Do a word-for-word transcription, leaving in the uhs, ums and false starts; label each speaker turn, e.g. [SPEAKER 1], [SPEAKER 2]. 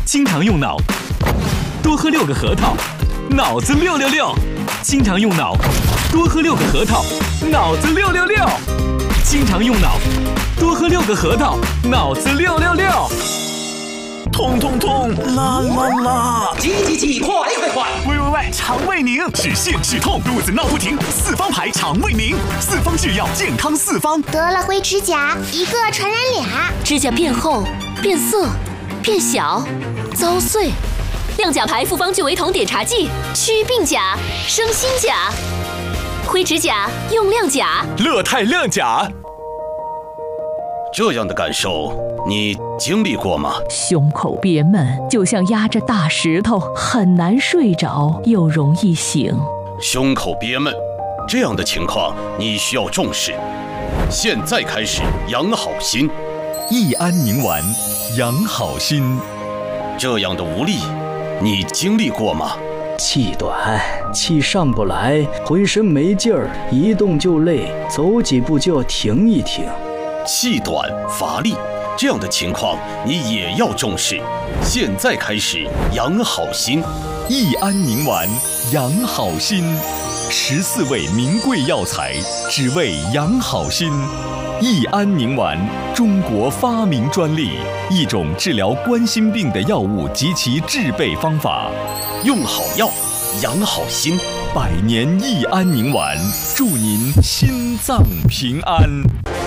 [SPEAKER 1] 经常用脑，多喝六个核桃，脑子六六六。经常用脑，多喝六个核桃，脑子六六六。经常用脑，多喝六个核桃，脑子六六六。
[SPEAKER 2] 痛痛痛，啦啦啦！
[SPEAKER 3] 急急急，快快快！
[SPEAKER 2] 喂喂喂，肠胃宁，止泻止痛，肚子闹不停，四方牌肠胃宁，四方制药，健康四方。
[SPEAKER 4] 得了灰指甲，一个传染俩，
[SPEAKER 5] 指甲变厚、变色、变小、遭碎。亮甲牌复方聚维酮碘茶剂，祛病甲，生新甲。灰指甲用亮甲，
[SPEAKER 2] 乐泰亮甲。
[SPEAKER 6] 这样的感受你经历过吗？
[SPEAKER 7] 胸口憋闷，就像压着大石头，很难睡着，又容易醒。
[SPEAKER 6] 胸口憋闷，这样的情况你需要重视。现在开始养好心，
[SPEAKER 8] 益安宁丸，养好心。
[SPEAKER 6] 这样的无力，你经历过吗？
[SPEAKER 9] 气短，气上不来，浑身没劲儿，一动就累，走几步就要停一停。
[SPEAKER 6] 气短乏力，这样的情况你也要重视。现在开始养好心，
[SPEAKER 8] 益安宁丸，养好心。十四味名贵药材，只为养好心。益安宁丸，中国发明专利，一种治疗冠心病的药物及其制备方法。
[SPEAKER 6] 用好药，养好心。
[SPEAKER 8] 百年益安宁丸，祝您心脏平安。